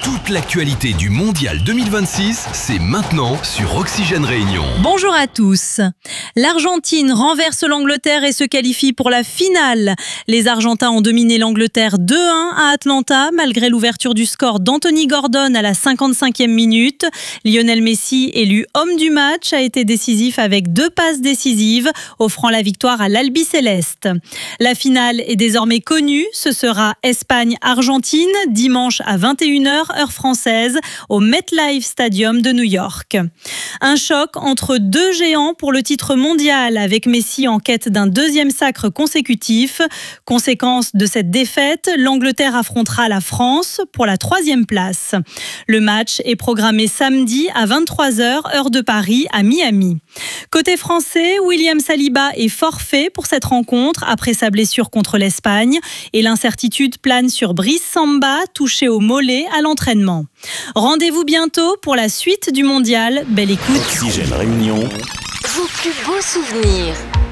Toute l'actualité du Mondial 2026, c'est maintenant sur Oxygène Réunion. Bonjour à tous. L'Argentine renverse l'Angleterre et se qualifie pour la finale. Les Argentins ont dominé l'Angleterre 2-1 à Atlanta, malgré l'ouverture du score d'Anthony Gordon à la 55e minute. Lionel Messi, élu homme du match, a été décisif avec 2 passes décisives, offrant la victoire à l'Albiceleste. La finale est désormais connue. Ce sera Espagne-Argentine, dimanche à 21h, heure française, au MetLife Stadium de New York. Un choc entre 2 géants pour le titre mondial, avec Messi en quête d'un 2e sacre consécutif. Conséquence de cette défaite, l'Angleterre affrontera la France pour la 3e place. Le match est programmé samedi à 23h, heure de Paris, à Miami. Côté français, William Saliba est forfait pour cette rencontre après sa blessure contre l'Espagne et l'incertitude plane sur Brice Samba, touché au mollet à l'entraînement. Rendez-vous bientôt pour la suite du mondial. Belle écoute. Oxygène Réunion. Vos plus beaux souvenirs.